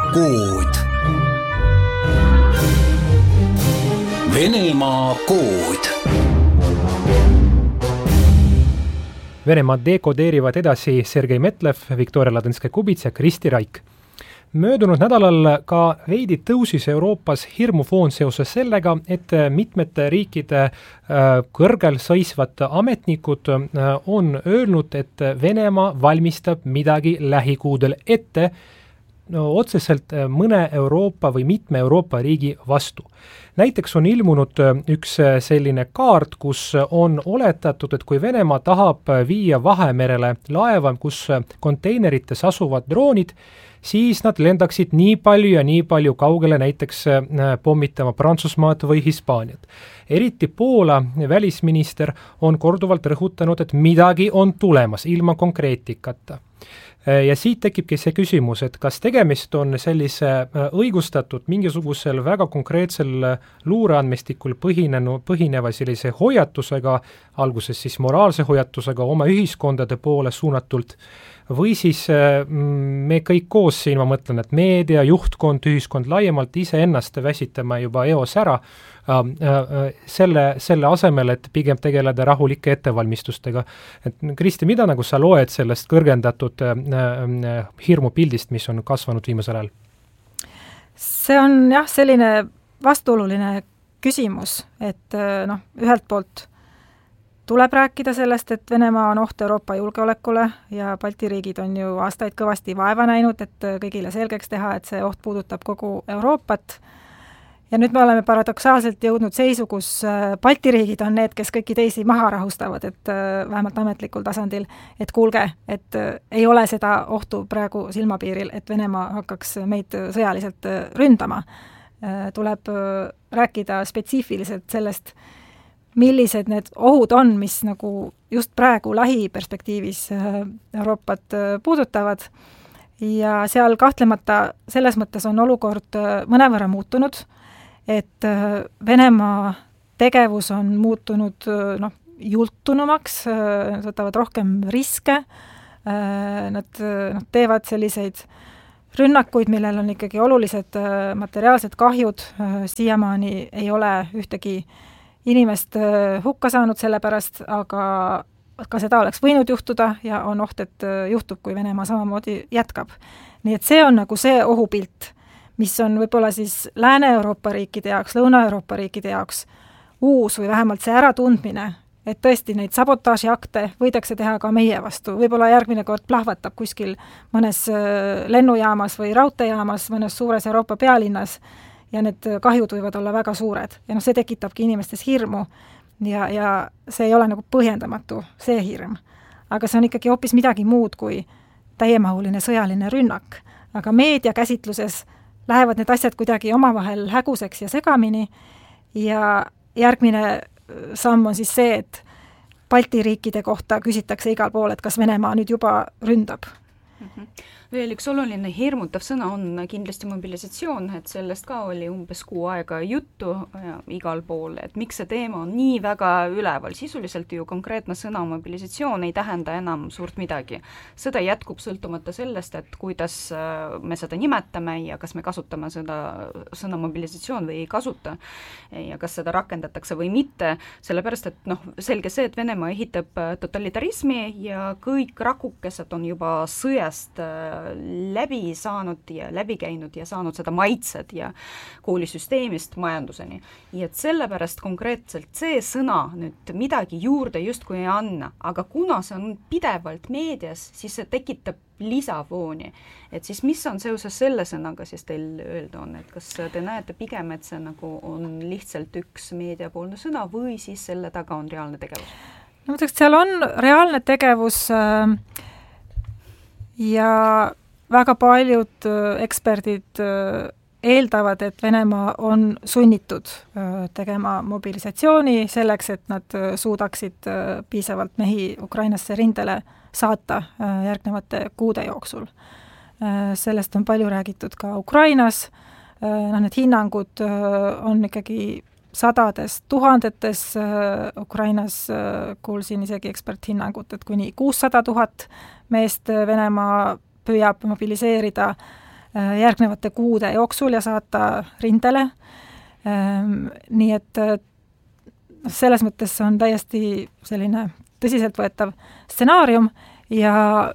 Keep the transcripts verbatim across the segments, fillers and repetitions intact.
kood. Venemaa kood. Venemaad dekodeerivad edasi Sergei Metlev, Viktoria Ladõnskaja-Kubits ja Kristi Raik. Möödunud nädalal ka veidi tõusis Euroopas hirmufoon seoses sellega, et mitmete riikide kõrgel seisvad ametnikud on öelnud, et Venemaa valmistab midagi lähikuudel ette no, otseselt mõne Euroopa või mitme Euroopa riigi vastu. Näiteks on ilmunud üks selline kaart, kus on oletatud, et kui Venemaa tahab viia Vahemerele laeva, kus konteinerites asuvad droonid, siis nad lendaksid nii palju ja nii palju kaugele näiteks pommitama Prantsusmaad või Hispaaniat. Eriti Poola välisminister on korduvalt rõhutanud, et midagi on tulemas ilma konkreetikata. Ja siit tekibki see küsimus, et kas tegemist on sellise õigustatud mingisugusel väga konkreetsel luureandmestikul põhinenu, põhineva sellise hoiatusega, alguses siis moraalse hoiatusega oma ühiskondade poole suunatult, või siis me kõik koos siin, ma mõtlen, et meedia, juhtkond, ühiskond laiemalt ise ennast väsitama juba eos ära selle, selle asemel, et pigem tegeleda rahulike ettevalmistustega. Et Kristi, mida nagu sa loed sellest kõrgendatud hirmupildist, mis on kasvanud viimasel ajal? See on jah, selline vastuoluline küsimus, et noh, ühelt poolt tuleb rääkida sellest, et Venemaa on oht Euroopa julgeolekule ja Balti riigid on ju aastaid kõvasti vaeva näinud, et kõigile selgeks teha, et see oht puudutab kogu Euroopat. Ja nüüd me oleme paradoksaalselt jõudnud seisu, kus Balti riigid on need, kes kõiki teisi maha rahustavad, et vähemalt ametlikul tasandil, et kuulge, et ei ole seda ohtu praegu silmapiiril, et Venemaa hakkaks meid sõjaliselt ründama. Tuleb rääkida spetsiifiliselt sellest, millised need ohud on, mis nagu just praegu lähiperspektiivis Euroopat puudutavad ja seal kahtlemata selles mõttes on olukord mõnevõrra muutunud, et Venemaa tegevus on muutunud noh, jultunumaks, nad võtavad rohkem riske, nad, nad teevad selliseid rünnakuid, millel on ikkagi olulised materiaalsed kahjud, siiamaani ei ole ühtegi inimest hukka saanud selle pärast, aga ka seda oleks võinud juhtuda ja on oht, et juhtub, kui Venemaa samamoodi jätkab. Nii et see on nagu see ohupilt, mis on võib-olla siis Lääne-Euroopa riikide jaoks, Lõuna-Euroopa riikide jaoks uus või vähemalt see äratundmine, et tõesti neid sabotaažiakte võidakse teha ka meie vastu. Võib-olla järgmine kord plahvatab kuskil mõnes lennujaamas või raudteejaamas, mõnes suures Euroopa pealinnas ja need kahjud võivad olla väga suured. Ja noh, see tekitabki inimestes hirmu ja, ja see ei ole nagu põhjendamatu, see hirm. Aga see on ikkagi hoopis midagi muud kui täiemahuline sõjaline rünnak. Aga meedia käsitluses lähevad need asjad kuidagi omavahel häguseks ja segamini ja järgmine samm on siis see, et Balti riikide kohta küsitakse igal pool, et kas Venemaa nüüd juba ründab. Mm-hmm. Veel üks oluline hirmutav sõna on kindlasti mobilisatsioon, et sellest ka oli umbes kuu aega juttu ja, igal pool, et miks see teema on nii väga üleval. Sisuliselt ju konkreetne sõna mobilisatsioon ei tähenda enam suurt midagi. Seda jätkub sõltumata sellest, et kuidas me seda nimetame ja kas me kasutame seda sõna mobilisatsioon või ei kasuta ja kas seda rakendatakse või mitte, sellepärast, et noh, selge see, et Venemaa ehitab totalitarismi ja kõik rakukesed on juba sõjast läbi saanud ja läbi käinud ja saanud seda maitsed ja koolisüsteemist majanduseni. Ja et sellepärast konkreetselt see sõna nüüd midagi juurde justkui ei anna, aga kuna see on pidevalt meedias, siis see tekitab lisavooni. Et siis mis on seoses selle sõnaga siis teil öelda on, et kas te näete pigem, et see nagu on lihtsalt üks meediapoolne sõna või siis selle taga on reaalne tegevus? No mõtleks, seal on reaalne tegevus äh, ja väga paljud eksperdid eeldavad, et Venemaa on sunnitud tegema mobilisatsiooni selleks, et nad suudaksid piisavalt mehi Ukrainasse rindele saata järgnevate kuude jooksul. Sellest on palju räägitud ka Ukrainas. No, need hinnangud on ikkagi sadades, tuhandetes. Ukrainas kuulsin isegi eksperthinnangut, et kuni kuussada tuhat meest Venemaa püüab mobiliseerida. järgnevate kuude jooksul ja saata rindele. Nii et selles mõttes on täiesti selline tõsiseltvõetav stsenaarium ja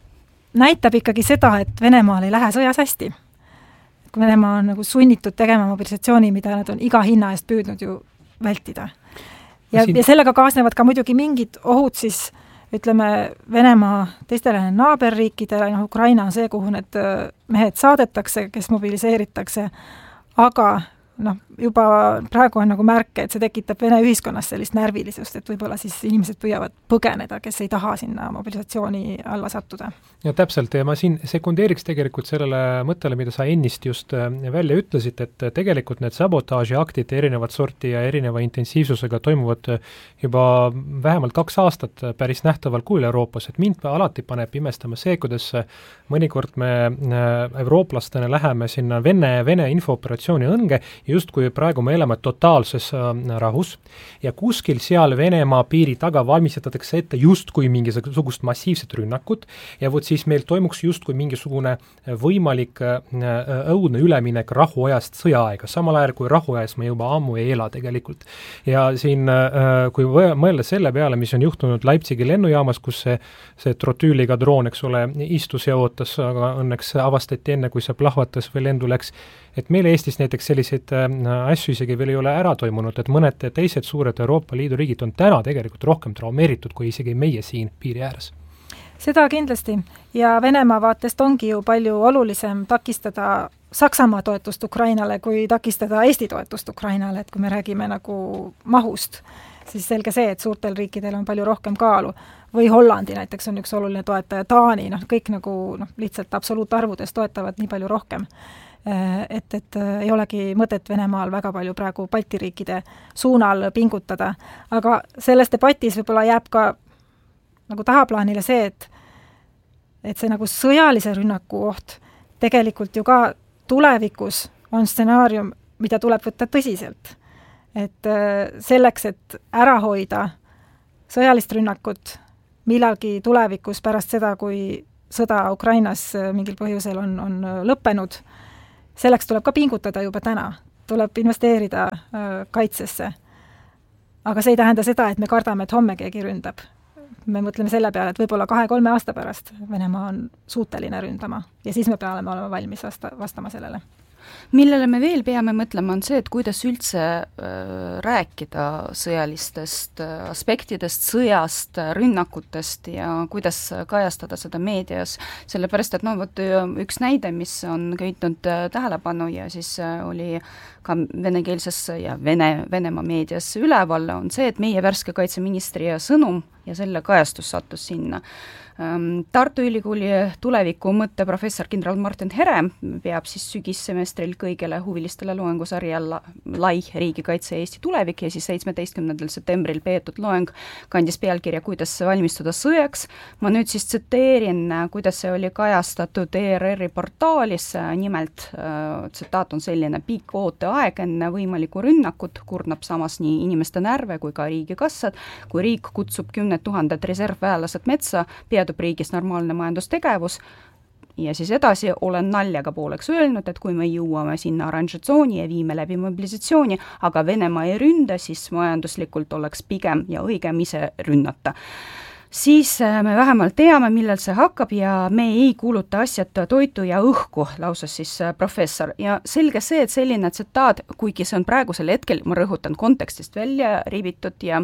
näitab ikkagi seda, et Venemaal ei lähe sõjas hästi. Kui Venemaa on nagu sunnitud tegema mobilisatsiooni, mida nad on iga hinna eest püüdnud ju vältida. Ja, siin... ja sellega kaasnevad ka muidugi mingid ohud siis, ütleme, Venemaa teistele naaberriikidele, noh, Ukraina on see, kuhu need mehed saadetakse, kes mobiliseeritakse, aga noh, juba praegu on nagu märke, et see tekitab Vene ühiskonnas sellist närvilisust, et võib-olla siis inimesed püüavad põgeneda, kes ei taha sinna mobilisatsiooni alla sattuda. Ja täpselt, ja ma siin sekundeeriks tegelikult sellele mõttele, mida sa ennist just välja ütlesid, et tegelikult need sabotaažiaktid erinevat sorti ja erineva intensiivsusega toimuvad juba vähemalt kaks aastat päris nähtaval kujul Euroopas, et mind alati paneb imestama see, kuidas mõnikord me eurooplastena läheme sinna Vene, Vene infooperatsiooni õnge, justkui praegu me elame totaalses rahus ja kuskil seal Venemaa piiri taga valmistatakse ette justkui mingisugust massiivset rünnakut ja võt siis meil toimuks justkui mingisugune võimalik õudne üleminek rahuajast sõjaaega, samal ajal kui rahuajas me juba ammu ei ela tegelikult. Ja siin, kui mõelda selle peale, mis on juhtunud Leipzigi lennujaamas, kus see, see trotüüliga droon, eks ole, istus ja ootas, aga õnneks avastati enne, kui see plahvatas või lendu läks, et meil Eestis näiteks selliseid asju isegi veel ei ole ära toimunud, et mõned teised suured Euroopa Liidu riigid on täna tegelikult rohkem traumeeritud kui isegi meie siin piiri ääres. Seda kindlasti ja Venemaa vaatest ongi ju palju olulisem takistada Saksamaa toetust Ukrainale kui takistada Eesti toetust Ukrainale, et kui me räägime nagu mahust, siis selge see, et suurtel riikidel on palju rohkem kaalu. Või Hollandi näiteks on üks oluline toetaja, Taani, noh, kõik nagu noh, lihtsalt absoluutarvudes toetavad nii palju rohkem. Et, et ei olegi mõtet Venemaal väga palju praegu Balti riikide suunal pingutada. Aga selles debatis võib-olla jääb ka nagu tahaplaanile see, et, et see nagu sõjalise rünnaku oht tegelikult ju ka tulevikus on stsenaarium, mida tuleb võtta tõsiselt. Et selleks, et ära hoida sõjalist rünnakut millalgi tulevikus pärast seda, kui sõda Ukrainas mingil põhjusel on, on lõppenud, selleks tuleb ka pingutada juba täna. Tuleb investeerida äh, kaitsesse. Aga see ei tähenda seda, et me kardame, et homme keegi ründab. Me mõtleme selle peale, et võib-olla kahe-kolme aasta pärast Venemaa on suuteline ründama ja siis me peame olema valmis vasta, vastama sellele. Millele me veel peame mõtlema on see, et kuidas üldse äh, rääkida sõjalistest äh, aspektidest, sõjast, rünnakutest ja kuidas kajastada seda meedias, sellepärast, et no võt, üks näide, mis on köitnud äh, tähelepanu ja siis äh, oli ka venekeelses ja Vene, Venemaa meedias üleval, on see, et meie värske kaitseministri sõnum ja selle kajastus sattus sinna. Tartu Ülikooli tuleviku mõtte professor kindral Martin Herem peab siis sügissemestril kõigele huvilistele loengusarja lai riigikaitse Eesti tulevik ja siis seitsmeteistkümnendal septembril peetud loeng kandis pealkirja, kuidas valmistuda sõjaks. Ma nüüd siis tsiteerin, kuidas see oli kajastatud E R R-i portaalis, nimelt tsitaat on selline: pikk ooteaeg enne võimalikku rünnakut kurnab samas nii inimeste närve kui ka riigikassad, kui riik kutsub kümned tuhanded reservväelased metsa, pead riigis normaalne majandustegevus ja siis edasi olen naljaga pooleks öelnud, et kui me jõuame sinna oranžitsooni ja viime läbi mobilisatsiooni, aga Venemaa ei ründa, siis majanduslikult oleks pigem ja õigem ise rünnata. Siis me vähemalt teame, millal see hakkab ja me ei kuuluta asjata toitu ja õhku, lausus siis professor. Ja selge see, et selline tsitaat, kuigi see on praegusel hetkel, ma rõhutan, kontekstist välja ribitud ja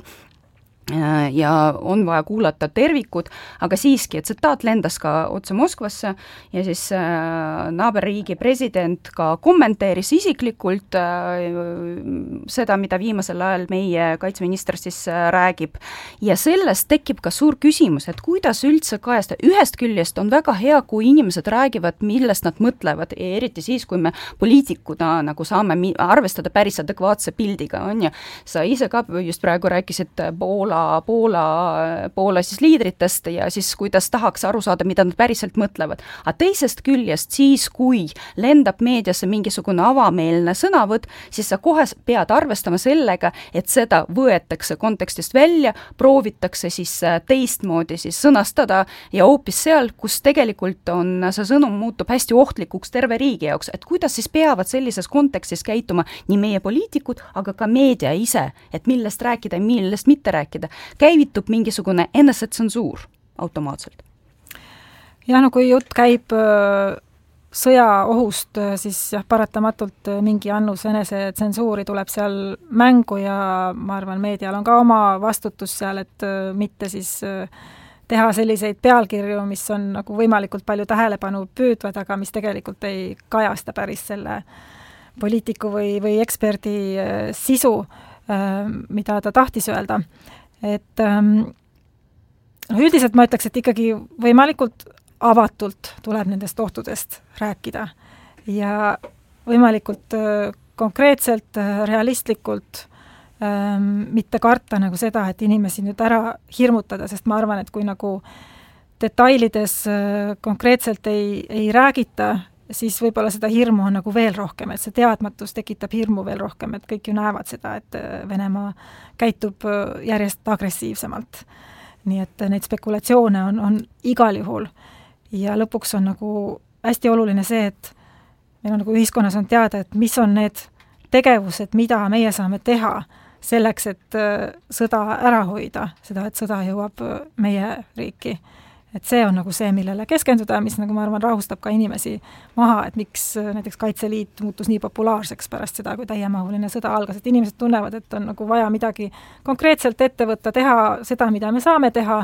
ja on vaja kuulata tervikud, aga siiski, et tsitaat lendas ka otse Moskvasse ja siis äh, naaberriigi president ka kommenteeris isiklikult äh, seda, mida viimasel ajal meie kaitseminister siis äh, räägib. Ja sellest tekib ka suur küsimus, et kuidas üldse kajasta. Ühest küljest on väga hea, kui inimesed räägivad, millest nad mõtlevad, eriti siis, kui me poliitikuna nagu saame arvestada päris adekvaatse pildiga, on ju. Sa ise ka just praegu rääkisid Poola Poola, Poola, Poola siis liidritest ja siis kuidas tahaks aru saada, mida nad päriselt mõtlevad. Aga teisest küljest siis, kui lendab meediasse mingisugune avameelne sõnavõtt, siis sa kohe pead arvestama sellega, et seda võetakse kontekstist välja, proovitakse siis teistmoodi siis sõnastada ja hoopis seal, kus tegelikult on see sõnum muutub hästi ohtlikuks terve riigi jaoks, et kuidas siis peavad sellises kontekstis käituma nii meie poliitikud, aga ka meedia ise, et millest rääkida ja millest mitte rääkida, käivitub mingisugune enesetsensuur automaatselt. Ja no kui jutt käib sõjaohust, siis jah, paratamatult mingi annus enesetsensuuri tuleb seal mängu ja ma arvan, meedial on ka oma vastutus seal, et mitte siis teha selliseid pealkirju, mis on nagu võimalikult palju tähelepanu püüdvad, aga mis tegelikult ei kajasta päris selle poliitiku või, või eksperdi sisu, mida ta tahtis öelda. Et no üldiselt ma ütleks, et ikkagi võimalikult avatult tuleb nendest ohtudest rääkida ja võimalikult konkreetselt, realistlikult ähm, mitte karta nagu seda, et inimesi nüüd ära hirmutada, sest ma arvan, et kui nagu detailides äh, konkreetselt ei, ei räägita, siis võib-olla seda hirmu on nagu veel rohkem, et see teadmatus tekitab hirmu veel rohkem, et kõik ju näevad seda, et Venemaa käitub järjest agressiivsemalt. Nii et neid spekulatsioone on, on igal juhul. Ja lõpuks on nagu hästi oluline see, et meil on nagu ühiskonnas on teada, et mis on need tegevused, mida meie saame teha selleks, et sõda ära hoida, seda, et sõda jõuab meie riiki. Et see on nagu see, millele keskenduda, mis nagu ma arvan, rahustab ka inimesi maha, et miks näiteks Kaitseliit muutus nii populaarseks pärast seda, kui täiemahuline sõda algas, et inimesed tunnevad, et on nagu vaja midagi konkreetselt ette võtta, teha seda, mida me saame teha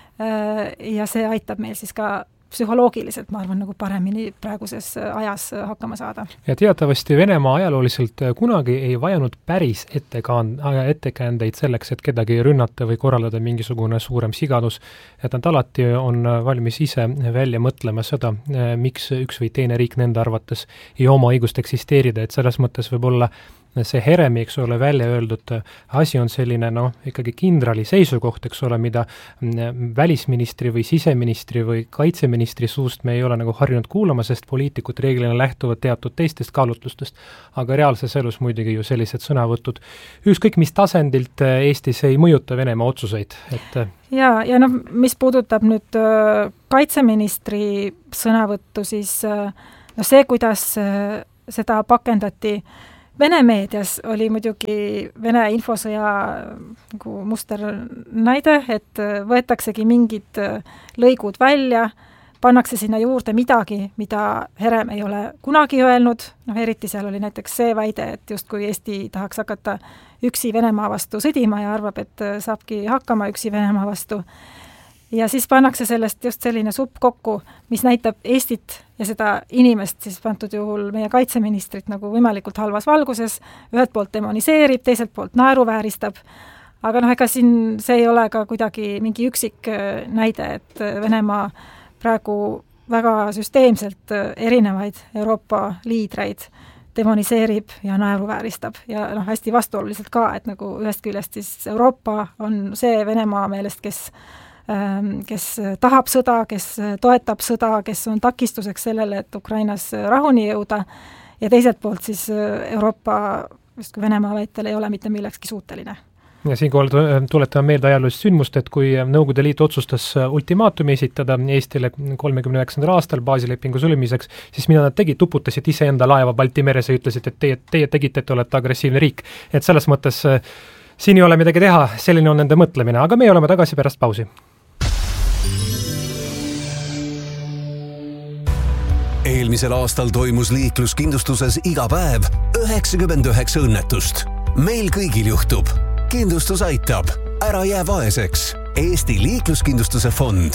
ja see aitab meil siis ka psühholoogiliselt, ma arvan, nagu paremini praeguses ajas hakkama saada. Ja teatavasti Venemaa ajalooliselt kunagi ei vajanud päris ettekaan, ettekäändeid selleks, et kedagi rünnata või korraldada mingisugune suurem sigadus, et nad alati on valmis ise välja mõtlema seda, miks üks või teine riik nende arvates ei oma õigust eksisteerida, et selles mõttes võib olla see Heremi, eks ole, välja öeldud asi on selline, noh, ikkagi kindrali seisukoht, eks ole, mida välisministri või siseministri või kaitseministri suust me ei ole nagu harjunud kuulama, sest poliitikud reeglina lähtuvad teatud teistest kaalutlustest, aga reaalses elus muidugi ju sellised sõnavõtud ükskõik mis tasandilt Eestis ei mõjuta Venemaa otsuseid, et ja, ja noh, mis puudutab nüüd kaitseministri sõnavõttu, siis no see, kuidas seda pakendati Vene meedias oli muidugi Vene infosõja nagu muster näide, et võetaksegi mingid lõigud välja, pannakse sinna juurde midagi, mida Herem ei ole kunagi öelnud, noh eriti seal oli näiteks see väide, et just kui Eesti tahaks hakata üksi Venemaa vastu sõdima ja arvab, et saabki hakkama üksi Venemaa vastu. Ja siis pannakse sellest just selline supp kokku, mis näitab Eestit ja seda inimest, siis pantud juhul meie kaitseministrit nagu võimalikult halvas valguses, ühelt poolt demoniseerib, teiselt poolt naeruvääristab, aga noh, ega siin see ei ole ka kuidagi mingi üksik näide, et Venemaa praegu väga süsteemselt erinevaid Euroopa liidreid demoniseerib ja naeruvääristab ja noh, hästi vastuoluliselt ka, et nagu ühest küljest siis Euroopa on see Venemaa meelest, kes kes tahab sõda, kes toetab sõda, kes on takistuseks sellele, et Ukrainas rahuni jõuda ja teiselt poolt siis Euroopa, just kui Venemaa väitel ei ole mitte millekski suuteline. Ja siinkohal tuletame meelde ajaloolist sündmust, et kui Nõukogude Liit otsustas ultimaatumi esitada Eestile kolmekümne üheksandal aastal baasilepingu sõlmimiseks, siis mida nad tegid, tuputasid iseenda laeva Balti meres ja ütlesid, et teie, teie tegite, et olete agressiivne riik. Et selles mõttes siin ei ole midagi teha, selline on nende mõtlemine, aga meie oleme tagasi pärast pausi. Eelmisel aastal toimus liikluskindlustuses iga päev üheksakümmend üheksa õnnetust. Meil kõigil juhtub. Kindlustus aitab. Ära jää vaeseks. Eesti liikluskindlustuse fond.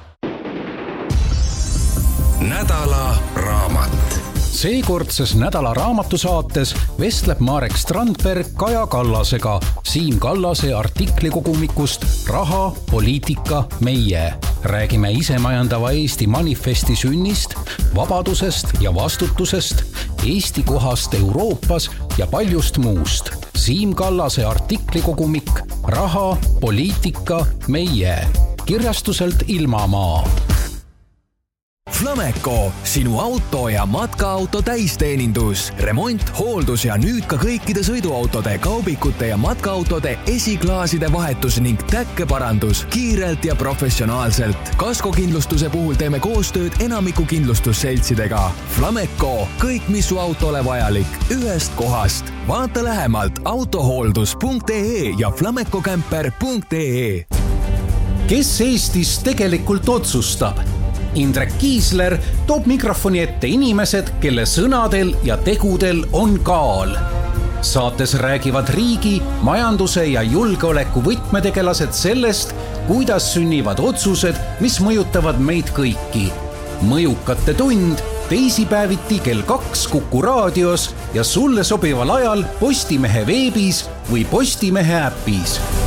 Nädala raamat. Seekordses Nädala raamatusaates vestleb Marek Strandberg Kaja Kallasega Siim Kallase artiklikogumikust Raha, poliitika, meie. Räägime isemajandava Eesti manifesti sünnist, vabadusest ja vastutusest, Eesti kohast Euroopas ja paljust muust. Siim Kallase artiklikogumik Raha, poliitika, meie. Kirjastuselt Ilmamaa. Flameco, sinu auto ja matkaauto täisteenindus, remont, hooldus ja nüüd ka kõikide sõiduautode, kaubikute ja matkaautode esiklaaside vahetus ning täkkeparandus kiirelt ja professionaalselt. Kaskokindlustuse puhul teeme koostööd enamiku kindlustusseltsidega. Flameco, kõik mis su autole vajalik, ühest kohast. Vaata lähemalt autohooldus punkt ee ja flamecocamper punkt ee. Kes Eestis tegelikult otsustab? Indrek Kiisler toob mikrofoni ette inimesed, kelle sõnadel ja tegudel on kaal. Saates räägivad riigi, majanduse ja julgeoleku võtmetegelased sellest, kuidas sünnivad otsused, mis mõjutavad meid kõiki. Mõjukate tund teisipäeviti kell kaks Kuku raadios ja sulle sobival ajal Postimehe veebis või Postimehe äpis.